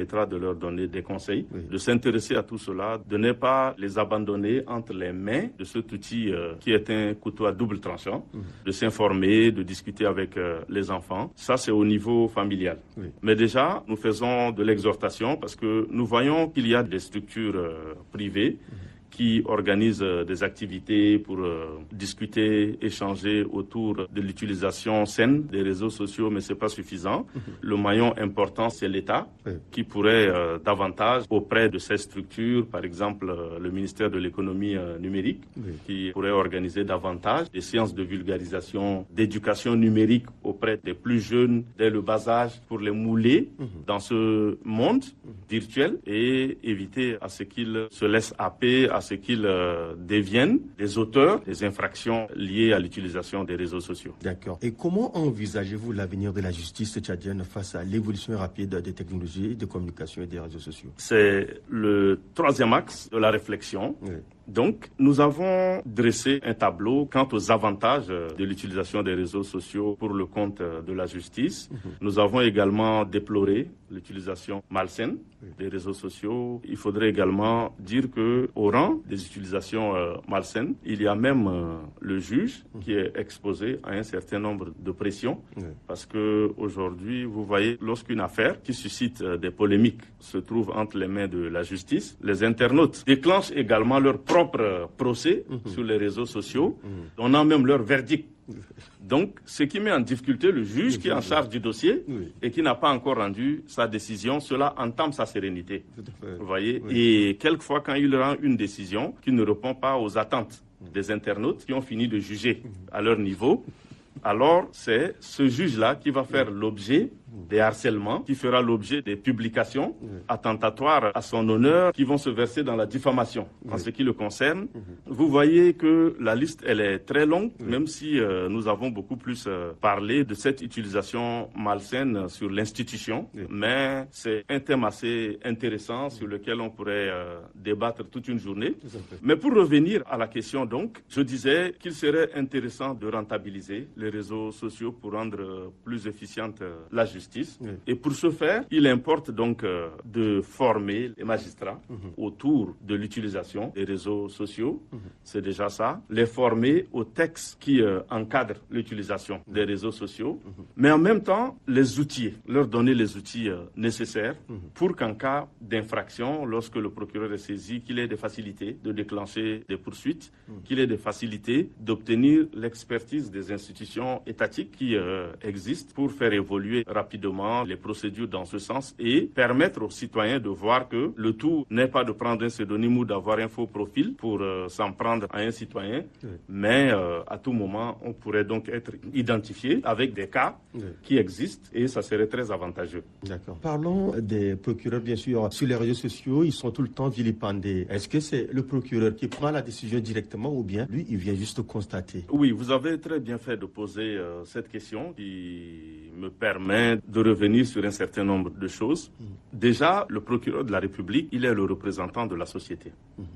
permettra de leur donner des conseils, de s'intéresser à tout cela, de ne pas les abandonner entre les mains de cet outil qui est un couteau à double tranchant, de s'informer, de discuter avec les enfants. Ça, c'est au niveau familial. Mais déjà, nous faisons de l'exhortation parce que nous voyons qu'il y a des structures privées qui organisent des activités pour discuter, échanger autour de l'utilisation saine des réseaux sociaux, mais ce n'est pas suffisant. Le maillon important, c'est l'État qui pourrait davantage, auprès de ces structures, par exemple le ministère de l'économie numérique, qui pourrait organiser davantage des séances de vulgarisation, d'éducation numérique auprès des plus jeunes dès le bas âge pour les mouler dans ce monde virtuel et éviter à ce qu'ils se laissent happer, à ce qu'ils deviennent des auteurs des infractions liées à l'utilisation des réseaux sociaux. D'accord. Et comment envisagez-vous l'avenir de la justice tchadienne face à l'évolution rapide des technologies de communication et des réseaux sociaux? C'est le troisième axe de la réflexion. Donc, nous avons dressé un tableau quant aux avantages de l'utilisation des réseaux sociaux pour le compte de la justice. Nous avons également déploré l'utilisation malsaine des réseaux sociaux. Il faudrait également dire qu'au rang des utilisations malsaines, il y a même le juge qui est exposé à un certain nombre de pressions. Parce qu'aujourd'hui, vous voyez, lorsqu'une affaire qui suscite des polémiques se trouve entre les mains de la justice, les internautes déclenchent également leur propre procès sur les réseaux sociaux, donnant même leur verdict. Donc, ce qui met en difficulté le juge qui est en charge du dossier et qui n'a pas encore rendu sa décision, cela entame sa sérénité. Vous voyez? Et quelquefois, quand il rend une décision qui ne répond pas aux attentes des internautes qui ont fini de juger à leur niveau, alors c'est ce juge-là qui va faire l'objet des harcèlements, qui fera l'objet des publications attentatoires à son honneur, qui vont se verser dans la diffamation. En ce qui le concerne, vous voyez que la liste, elle est très longue, même si nous avons beaucoup plus parlé de cette utilisation malsaine sur l'institution. Mais c'est un thème assez intéressant sur lequel on pourrait débattre toute une journée. Mais pour revenir à la question, donc, je disais qu'il serait intéressant de rentabiliser les réseaux sociaux pour rendre plus efficiente la justice. Et pour ce faire, il importe donc de former les magistrats autour de l'utilisation des réseaux sociaux. C'est déjà ça. Les former aux textes qui encadrent l'utilisation des réseaux sociaux. Mais en même temps, les outiller, leur donner les outils nécessaires pour qu'en cas d'infraction, lorsque le procureur est saisi, qu'il ait des facilités de déclencher des poursuites, qu'il ait des facilités d'obtenir l'expertise des institutions étatiques qui existent pour faire évoluer rapidement les procédures dans ce sens et permettre aux citoyens de voir que le tout n'est pas de prendre un pseudonyme ou d'avoir un faux profil pour s'en prendre à un citoyen, mais à tout moment, on pourrait donc être identifié avec des cas qui existent et ça serait très avantageux. D'accord. Parlons des procureurs, bien sûr. Sur les réseaux sociaux, ils sont tout le temps vilipendés. Est-ce que c'est le procureur qui prend la décision directement ou bien lui, il vient juste constater? Oui, vous avez très bien fait de poser cette question qui me permet de revenir sur un certain nombre de choses. Déjà, le procureur de la République, il est le représentant de la société.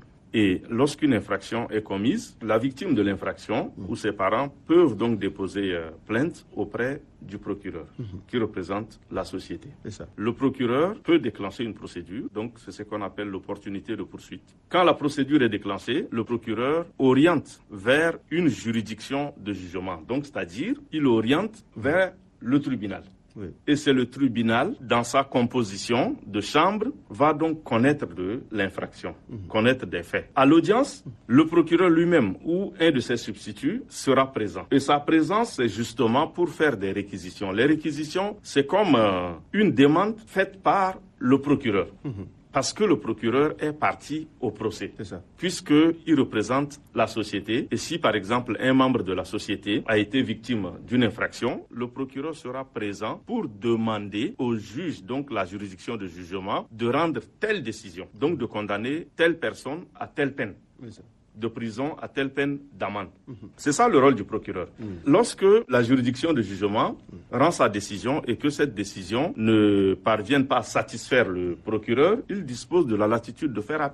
Et lorsqu'une infraction est commise, la victime de l'infraction ou ses parents peuvent donc déposer plainte auprès du procureur qui représente la société. C'est ça. Le procureur peut déclencher une procédure, donc c'est ce qu'on appelle l'opportunité de poursuite. Quand la procédure est déclenchée, le procureur oriente vers une juridiction de jugement, donc c'est-à-dire il oriente vers le tribunal. Et c'est le tribunal, dans sa composition de chambre, va donc connaître de l'infraction, connaître des faits. À l'audience, le procureur lui-même ou un de ses substituts sera présent. Et sa présence, c'est justement pour faire des réquisitions. Les réquisitions, c'est comme une demande faite par le procureur. Parce que le procureur est parti au procès, puisqu'il représente la société. Et si, par exemple, un membre de la société a été victime d'une infraction, le procureur sera présent pour demander au juge, donc la juridiction de jugement, de rendre telle décision, donc de condamner telle personne à telle peine. De prison à telle peine d'amende. C'est ça le rôle du procureur. Lorsque la juridiction de jugement rend sa décision et que cette décision ne parvienne pas à satisfaire le procureur, il dispose de la latitude de faire appel.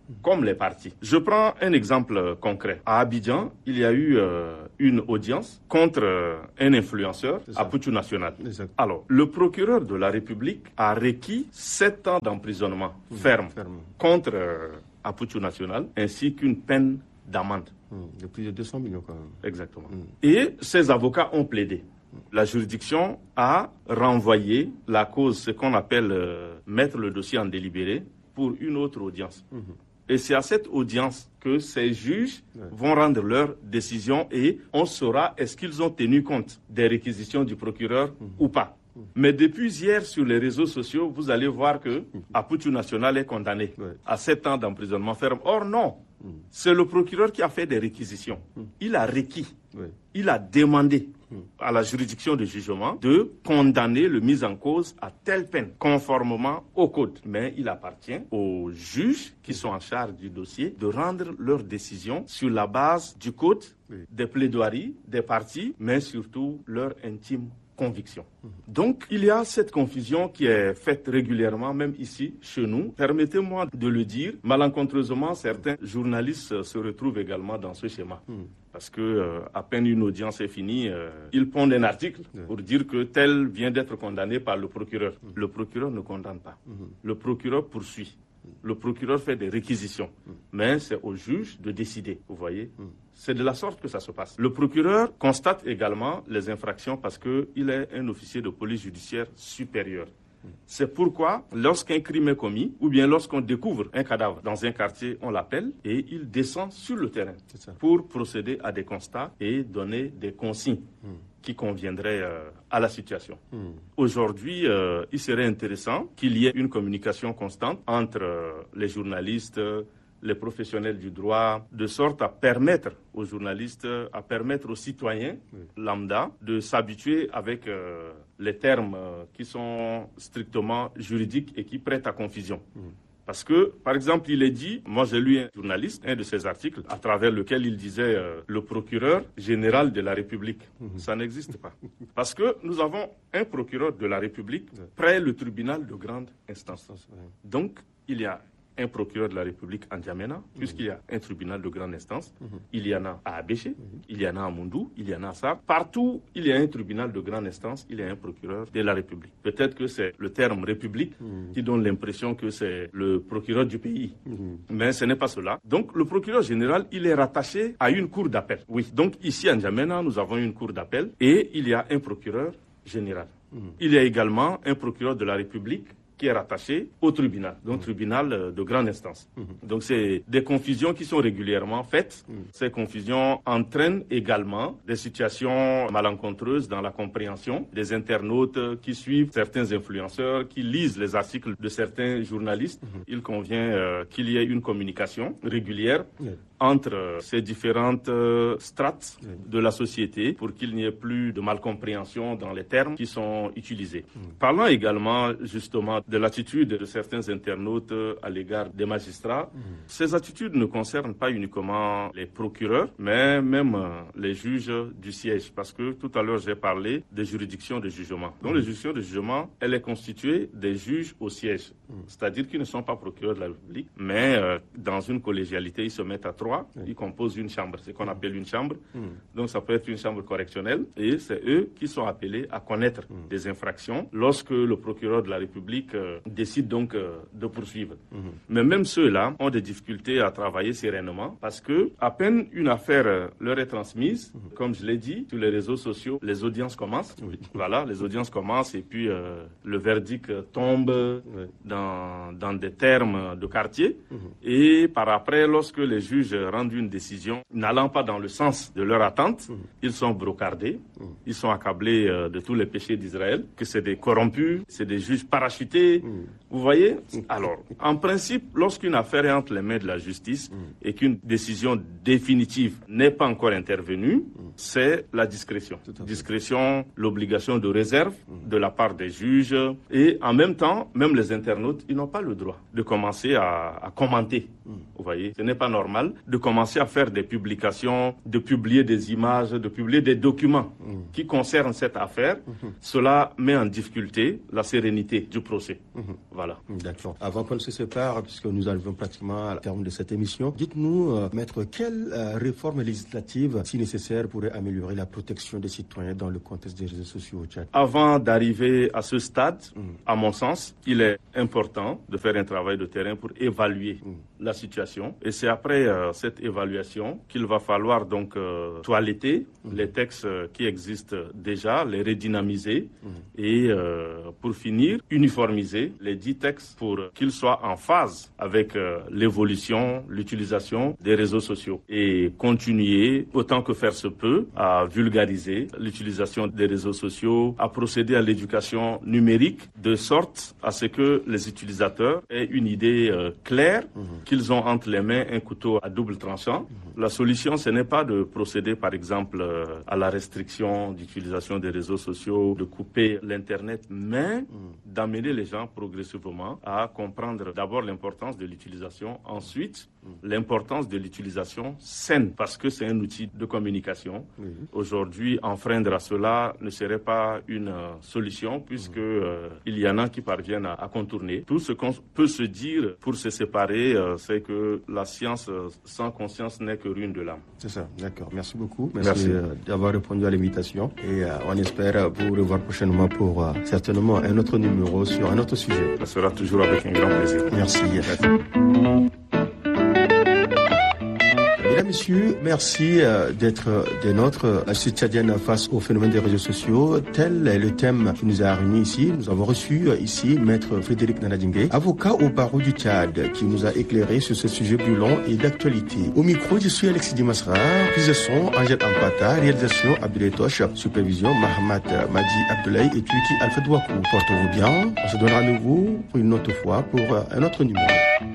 comme les partis. Je prends un exemple concret. À Abidjan, il y a eu une audience contre un influenceur, Aputu National. Alors, le procureur de la République a requis 7 ans d'emprisonnement ferme contre Aputu National, ainsi qu'une peine d'amende. De plus de 200 millions quand même. Exactement. Et ses avocats ont plaidé. La juridiction a renvoyé la cause, ce qu'on appelle mettre le dossier en délibéré, pour une autre audience. Et c'est à cette audience que ces juges vont rendre leur décision et on saura est-ce qu'ils ont tenu compte des réquisitions du procureur ou pas. Mais depuis hier, sur les réseaux sociaux, vous allez voir que Aputu National est condamné à 7 ans d'emprisonnement ferme. Or non, c'est le procureur qui a fait des réquisitions. Il a requis, il a demandé à la juridiction de jugement de condamner le mis en cause à telle peine, conformément au code. Mais il appartient aux juges qui sont en charge du dossier de rendre leur décision sur la base du code, des plaidoiries, des parties, mais surtout leur intime conviction. Donc, il y a cette confusion qui est faite régulièrement, même ici, chez nous. Permettez-moi de le dire, malencontreusement, certains journalistes se retrouvent également dans ce schéma. Parce que à peine une audience est finie, ils pondent un article pour dire que tel vient d'être condamné par le procureur. Le procureur ne condamne pas. Le procureur poursuit. Le procureur fait des réquisitions. Mais c'est au juge de décider, vous voyez. C'est de la sorte que ça se passe. Le procureur constate également les infractions parce qu'il est un officier de police judiciaire supérieur. C'est pourquoi, lorsqu'un crime est commis, ou bien lorsqu'on découvre un cadavre dans un quartier, on l'appelle et il descend sur le terrain pour procéder à des constats et donner des consignes qui conviendraient à la situation. Aujourd'hui, il serait intéressant qu'il y ait une communication constante entre les journalistes, les professionnels du droit, de sorte à permettre aux journalistes, à permettre aux citoyens lambda de s'habituer avec les termes qui sont strictement juridiques et qui prêtent à confusion. Parce que, par exemple, il est dit, moi j'ai lu un journaliste, un de ses articles, à travers lequel il disait le procureur général de la République. Ça n'existe pas. Parce que nous avons un procureur de la République près le tribunal de grande instance. Donc, il y a un procureur de la République en N'Djamena, puisqu'il y a un tribunal de grande instance. Il y en a à Abéché, il y en a à Moundou, il y en a à Sarr. Partout, il y a un tribunal de grande instance, il y a un procureur de la République. Peut-être que c'est le terme République qui donne l'impression que c'est le procureur du pays. Mais ce n'est pas cela. Donc, le procureur général, il est rattaché à une cour d'appel. Oui. Donc, ici à N'Djamena, nous avons une cour d'appel et il y a un procureur général. Il y a également un procureur de la République qui est rattaché au tribunal, donc tribunal de grande instance. Donc c'est des confusions qui sont régulièrement faites. Ces confusions entraînent également des situations malencontreuses dans la compréhension des internautes qui suivent certains influenceurs, qui lisent les articles de certains journalistes. Il convient qu'il y ait une communication régulière entre ces différentes strates de la société pour qu'il n'y ait plus de malcompréhension dans les termes qui sont utilisés. Parlant également justement de l'attitude de certains internautes à l'égard des magistrats, ces attitudes ne concernent pas uniquement les procureurs, mais même les juges du siège. Parce que tout à l'heure, j'ai parlé des juridictions de jugement. Donc, les juridictions de jugement, elle est constituée des juges au siège. C'est-à-dire qu'ils ne sont pas procureurs de la République, mais dans une collégialité, ils se mettent à 3, ils composent une chambre, ce qu'on appelle une chambre. Donc, ça peut être une chambre correctionnelle et c'est eux qui sont appelés à connaître des infractions lorsque le procureur de la République décide donc de poursuivre. Mais même ceux-là ont des difficultés à travailler sereinement parce que à peine une affaire leur est transmise, comme je l'ai dit, sur les réseaux sociaux, les audiences commencent. Voilà, les audiences commencent et puis le verdict tombe dans des termes de quartier. Et par après, lorsque les juges rendent une décision n'allant pas dans le sens de leur attente, ils sont brocardés, ils sont accablés de tous les péchés d'Israël, que c'est des corrompus, c'est des juges parachutés. Vous voyez? Alors, en principe, lorsqu'une affaire est entre les mains de la justice et qu'une décision définitive n'est pas encore intervenue, c'est la discrétion. Discrétion, l'obligation de réserve de la part des juges et en même temps, même les internautes, ils n'ont pas le droit de commencer à commenter. Vous voyez, ce n'est pas normal de commencer à faire des publications, de publier des images, de publier des documents qui concernent cette affaire. Cela met en difficulté la sérénité du procès. Voilà. D'accord. Avant qu'on ne se sépare, puisque nous arrivons pratiquement à terme de cette émission, dites-nous, maître, quelle réforme législative, si nécessaire, pourrait améliorer la protection des citoyens dans le contexte des réseaux sociaux au Tchad? Avant d'arriver à ce stade, à mon sens, il est important de faire un travail de terrain pour évaluer la situation. Et c'est après cette évaluation qu'il va falloir donc toiletter les textes qui existent déjà, les redynamiser et pour finir, uniformiser les 10 textes pour qu'ils soient en phase avec l'évolution, l'utilisation des réseaux sociaux et continuer autant que faire se peut à vulgariser l'utilisation des réseaux sociaux, à procéder à l'éducation numérique de sorte à ce que les utilisateurs aient une idée claire qu'ils ont entre les mains un couteau à double tranchant. La solution, ce n'est pas de procéder par exemple à la restriction d'utilisation des réseaux sociaux, de couper l'Internet, mais d'amener les gens progressivement à comprendre d'abord l'importance de l'utilisation, ensuite l'importance de l'utilisation saine, parce que c'est un outil de communication. Aujourd'hui, enfreindre à cela ne serait pas une solution, puisque il y en a qui parviennent à contourner. Tout ce qu'on peut se dire pour se séparer, c'est que la science sans conscience n'est que ruine de l'âme. C'est ça, d'accord. Merci beaucoup. Merci. D'avoir répondu à l'invitation. Et on espère vous revoir prochainement pour certainement un autre numéro sur un autre sujet. Ça sera toujours avec un grand plaisir. Merci. Mesdames, Messieurs, merci d'être des nôtres. La société tchadienne face au phénomène des réseaux sociaux. Tel est le thème qui nous a réunis ici. Nous avons reçu ici Maître Frédéric Nanadingue, avocat au barreau du Tchad, qui nous a éclairé sur ce sujet brûlant et d'actualité. Au micro, je suis Alexis Dimasra, prise de son, Angèle Ampata, réalisation Abdoulaye Toche, supervision Mahamat Madi Abdoulaye et Tuiki Alfred Wakou. Portez-vous bien. On se donne rendez-vous pour une autre fois pour un autre numéro.